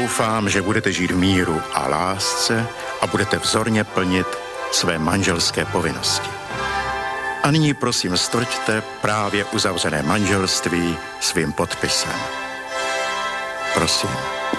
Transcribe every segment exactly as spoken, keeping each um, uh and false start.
doufám, že budete žít v míru a lásce a budete vzorně plnit své manželské povinnosti. A nyní prosím stvrďte právě uzavřené manželství svým podpisem. Prosím.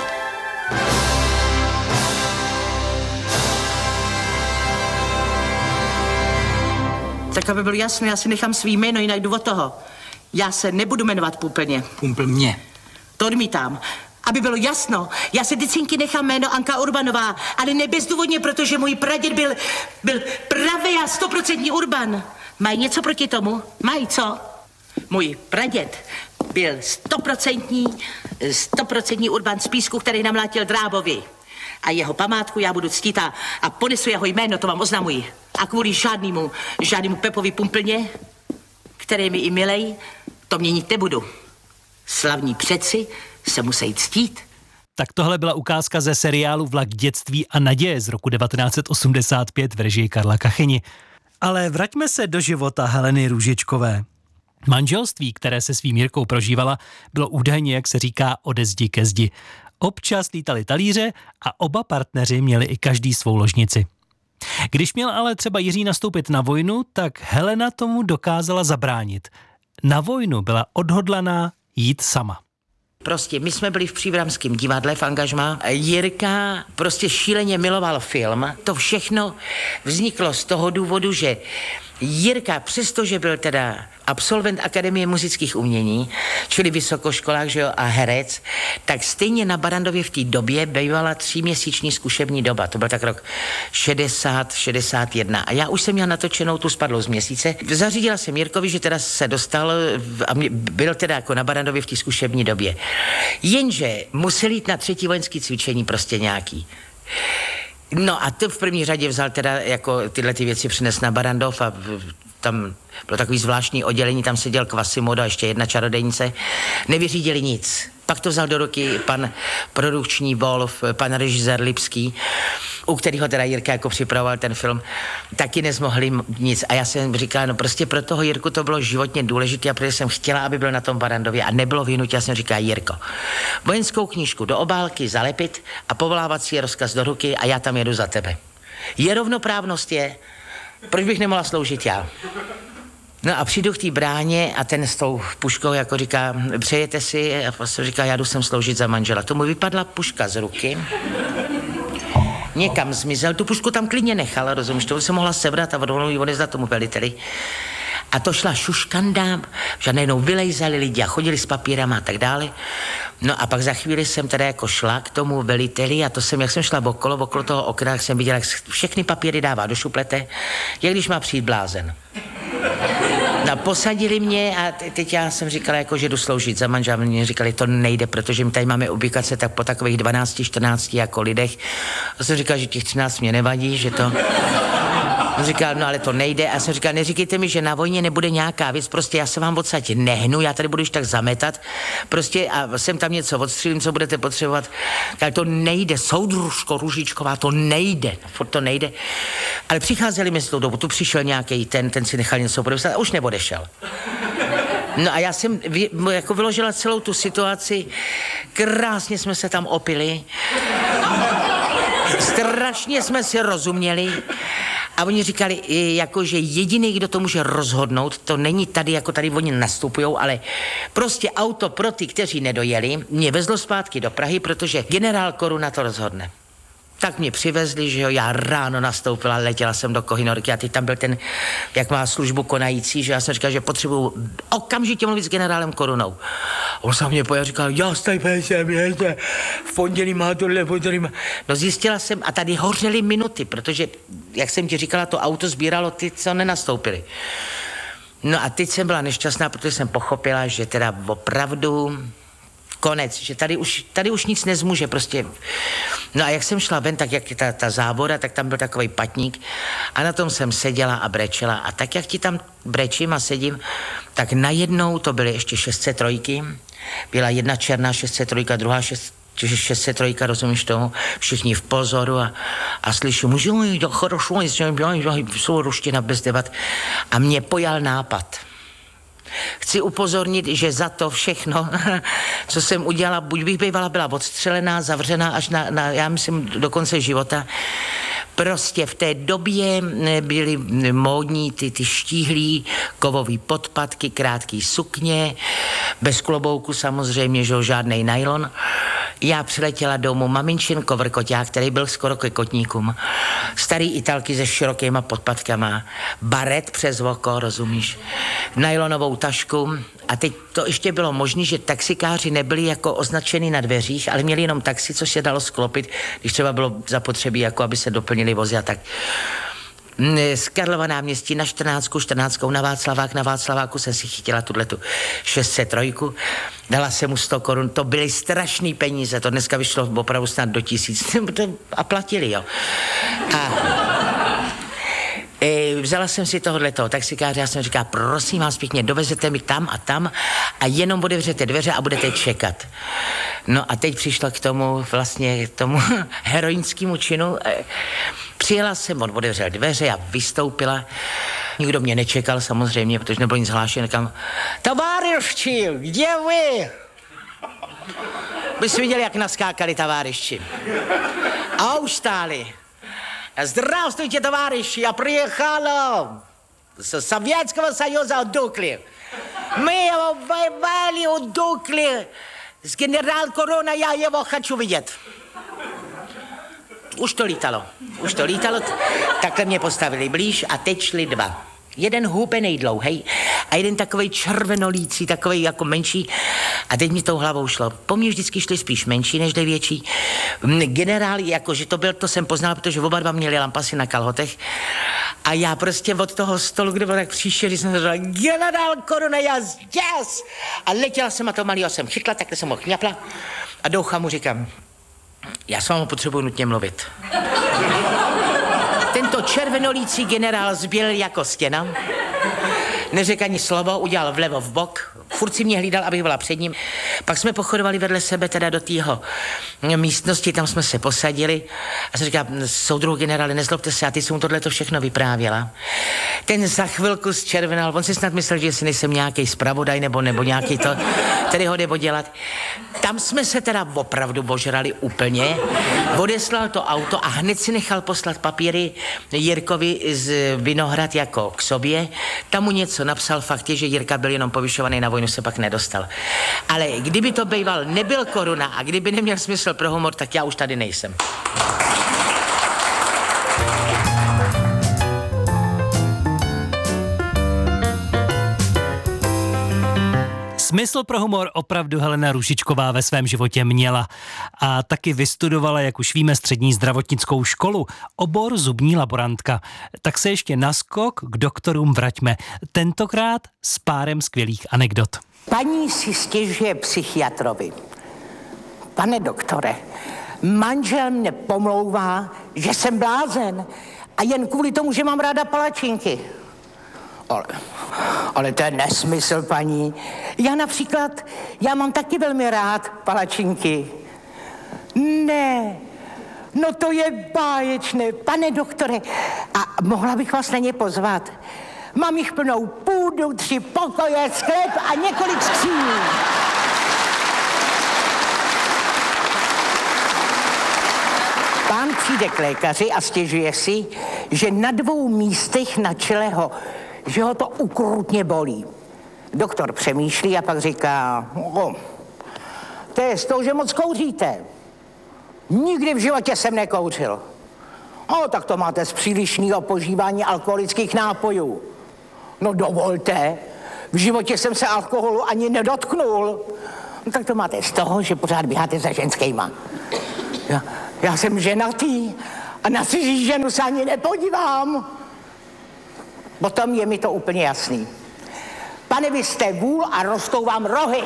Tak aby bylo jasné, já si nechám svý jméno, jinak jdu od toho. Já se nebudu jmenovat Pumplně. Pumplně. To odmítám. Aby bylo jasno, já se vždycky nechám jméno Anka Urbanová, ale ne bezdůvodně, protože můj praděd byl, byl pravý a stoprocentní Urban. Mají něco proti tomu? Mají, co? Můj praděd byl stoprocentní, stoprocentní Urban z Písku, který namlátil Drábovi. A jeho památku já budu ctít a, a ponesu jeho jméno, to vám oznamuji. A kvůli žádnému, žádnému Pepovi Pumplně, který mi i milej, to měnit nebudu. Slavní předci se musí ctít. Tak tohle byla ukázka ze seriálu Vlak dětství a naděje z roku devatenáct set osmdesát pět v režii Karla Kachyni. Ale vraťme se do života Heleny Růžičkové. Manželství, které se svým Jirkou prožívala, bylo údajně, jak se říká, ode zdi ke zdi. Občas lítali talíře a oba partneři měli i každý svou ložnici. Když měl ale třeba Jiří nastoupit na vojnu, tak Helena tomu dokázala zabránit. Na vojnu byla odhodlaná jít sama. Prostě my jsme byli v Příbramském divadle v angažmá. Jirka prostě šíleně miloval film. To všechno vzniklo z toho důvodu, že Jirka, přestože byl teda absolvent Akademie muzických umění, čili vysokoškolák, že jo, a herec, tak stejně na Barrandově v té době bývala tříměsíční zkušební doba. To byl tak rok šedesát, šedesát jedna. A já už jsem měl natočenou tu Spadlou z měsíce. Zařídila jsem Jirkovi, že teda se dostal a byl teda jako na Barrandově v té zkušební době. Jenže musel jít na třetí vojenský cvičení prostě nějaký. No a to v první řadě vzal teda jako tyhle ty věci přines na Barrandov a tam bylo takový zvláštní oddělení, tam seděl Kvasimodo a ještě jedna čarodejnice. Nevyřídili nic. Pak to vzal do ruky pan produkční Wolf, pan režisér Lipský, u kterého teda Jirka jako připravoval ten film, taky nezmohli nic. A já jsem říkal, no prostě pro toho Jirku to bylo životně důležité a protože jsem chtěla, aby byl na tom Barrandově a nebylo vyhnutí, já jsem říkal, Jirko, vojenskou knížku do obálky zalepit a povolávací rozkaz do ruky a já tam jedu za tebe. Je rovnoprávnost, je, proč bych nemohla sloužit já? No a přijdu k té bráně a ten s tou puškou jako říká, přejete si? A prostě říká, já jdu sem sloužit za manžela. Tomu vypadla puška z ruky. Někam zmizel, tu pušku tam klidně nechal, rozumíš, to se mohla sebrat a rovnou ji odevzdat tomu veliteli. A to šla šuškanda, že najednou vylejzali lidi a chodili s papírama a tak dále. No a pak za chvíli jsem teda jako šla k tomu veliteli a to jsem, jak jsem šla okolo, okolo toho okna, jak jsem viděla, jak všechny papíry dává do šuplete, jak když má přijít blázen. No, posadili mě a teď já jsem říkala, jako, že jdu sloužit za manžela. Mě říkali, to nejde, protože my tady máme ubikace tak po takových dvanácti, čtrnácti jako lidech. A jsem říkal, že těch třináct mě nevadí, že to... On říkal, no ale to nejde. A já jsem říkal, neříkejte mi, že na vojně nebude nějaká věc, prostě já se vám odsaď nehnu, já tady budu už tak zametat, prostě a sem tam něco odstřílím, co budete potřebovat. Ale to nejde, soudružko Růžičková, to nejde, furt to nejde. Ale přicházeli mi s tou dobu, tu přišel nějaký ten, ten si nechal něco podepsat a už neodešel. No a já jsem vy, jako vyložila celou tu situaci, krásně jsme se tam opili, strašně jsme si rozuměli. A oni říkali, jako, že jediný, kdo to může rozhodnout, to není tady, jako tady oni nastupujou, ale prostě auto pro ty, kteří nedojeli, mě vezlo zpátky do Prahy, protože generál Koruna to rozhodne. Tak mě přivezli, že jo, já ráno nastoupila, letěla jsem do Kohynorky a teď tam byl ten, jak má službu konající, že já jsem říkal, že potřebuju okamžitě mluvit s generálem Korunou. On se mě pojel a říkal, já stajpe jsem, jeďte, v pondělí má tohle, v pondělí má... No zjistila jsem a tady hořely minuty, protože, jak jsem ti říkala, to auto sbíralo ty, co nenastoupili. No a teď jsem byla nešťastná, protože jsem pochopila, že teda opravdu... konec, že tady už, tady už nic nezmůže, prostě. No a jak jsem šla ven, tak jak ta, ta závoda, tak tam byl takový patník a na tom jsem seděla a brečela a tak, jak ti tam brečím a sedím, tak najednou to byly ještě šest set tři, byla jedna černá šest set tři, druhá šest set tři, rozumíš tomu, všichni v pozoru a, a slyším, můžu jít, chorošo, jsou ruština bez debat a mě pojal nápad. Chci upozornit, že za to všechno, co jsem udělala, buď bych bývala byla odstřelená, zavřená až na, na já myslím, do konce života. Prostě v té době byly módní ty, ty štíhlý kovový podpatky, krátký sukně, bez klobouku samozřejmě, že žádnej nylon. Já přiletěla domů, maminčin kovrkoťák, který byl skoro ke kotníkům. Starý Italky se širokýma podpatkama, baret přes oko, rozumíš, nylonovou tašku. A teď to ještě bylo možné, že taxikáři nebyli jako označený na dveřích, ale měli jenom taxi, což se dalo sklopit, když třeba bylo zapotřebí, jako aby se doplnili vozy a tak. Z Karlova náměstí na čtrnáctku, čtrnáctkou na Václavák, na Václaváku jsem si chytila tuhletu šest set tři, dala jsem mu sto korun, to byly strašný peníze, to dneska vyšlo opravdu snad do tisíc a platili, jo. A e, vzala jsem si tohohletoho taxikáře, já jsem říkala, prosím vás pěkně, dovezete mi tam a tam a jenom otevřete dveře a budete čekat. No a teď přišlo k tomu vlastně, k tomu heroinskému činu. Přijela jsem, on otevřel dveře a vystoupila. Nikdo mě nečekal samozřejmě, protože nebylo nic hlášené, kam. Továrišči, kde vy? By si viděli, jak naskákali továrišči. A už stáli. Здравствуйте, товарищи, я приехала с Советского Союза от Дукли. Мы его воевали у Дукли. С генерал Корона, я его хочу vidět. Už to lítalo, už to lítalo, takhle mě postavili blíž a teď šli dva. Jeden hůbenej dlouhej a jeden takovej červenolící, takovej jako menší. A teď mi tou hlavou šlo. Po mně vždycky šli spíš menší než větší. Generál, jakože to byl, to jsem poznal, protože oba dva měli lampasy na kalhotech. A já prostě od toho stolu, kde byl tak příšerý, jsem řekla, generál Koruna, já yes! A letěla jsem a to malýho jsem chytla, takhle jsem ho chňapla a doucha mu říkám, já s vámi potřebuji nutně mluvit. Tento červenolící generál zbělil jako stěna, neřekl ani slovo, udělal vlevo v bok, furt si mě hlídal, abych byla před ním. Pak jsme pochodovali vedle sebe teda do tého místnosti, tam jsme se posadili a jsem říkal, soudruhu generále, nezlobte se, a ty jsi mu tohleto všechno vyprávěla. Ten za chvilku zčervenal, on si snad myslel, že si nejsem nějaký zpravodaj nebo, nebo nějaký to, který ho jde podělat. Tam jsme se teda opravdu božrali úplně, odeslal to auto a hned si nechal poslat papíry Jirkovi z Vinohrad jako k sobě. Tam mu něco napsal, fakt je, že Jirka byl jenom povyšovaný, na vojnu se pak nedostal. Ale kdyby to býval nebyl Koruna a kdyby neměl smysl pro humor, tak já už tady nejsem. Smysl pro humor opravdu Helena Růžičková ve svém životě měla a taky vystudovala, jak už víme, střední zdravotnickou školu, obor zubní laborantka. Tak se ještě naskok k doktorům vraťme, tentokrát s párem skvělých anekdot. Paní si stěžuje psychiatrovi. Pane doktore, manžel mě pomlouvá, že jsem blázen a jen kvůli tomu, že mám ráda palačinky. Ale, ale to je nesmysl, paní. Já například, já mám taky velmi rád palačinky. Ne, no to je báječné, pane doktore. A mohla bych vás na ně pozvat? Mám jich plnou půdu, tři pokoje, sklep a několik skříní. Pán přijde k lékaři a stěžuje si, že na dvou místech na čele ho, že ho to ukrutně bolí. Doktor přemýšlí a pak říká, o, to je z toho, že moc kouříte. Nikdy v životě jsem nekouřil. O, tak to máte z přílišného požívání alkoholických nápojů. No dovolte, v životě jsem se alkoholu ani nedotknul. No, tak to máte z toho, že pořád běháte za ženskýma. Já, já jsem ženatý a na cizí ženu se ani nepodívám. Potom je mi to úplně jasný. Pane, vy jste vůl a rostou vám rohy.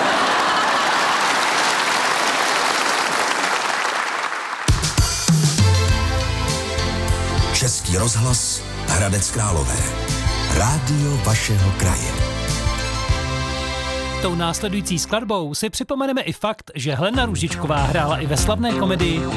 Český rozhlas, Hradec Králové. Rádio vašeho kraje. Tou následující skladbou si připomeneme i fakt, že Helena Růžičková hrála i ve slavné komedii